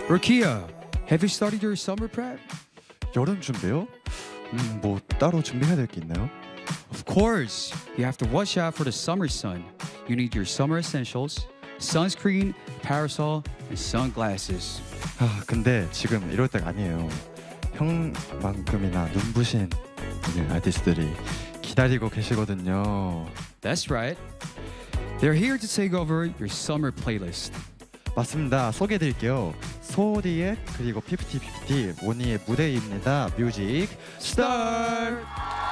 Rukia, have you started your summer prep? 여름 준비요? 뭐 따로 준비해야 될 게 있나요? Of course, you have to watch out for the summer sun. You need your summer essentials, sunscreen, parasol, and sunglasses. 근데 지금 이럴 때가 아니에요. 형만큼이나 눈부신 아티스트들이 기다리고 계시거든요. That's right. They're here to take over your summer playlist. 맞습니다. 소개해드릴게요. 소디의 그리고 피프티피프티 모니의 무대입니다. 뮤직 스타트!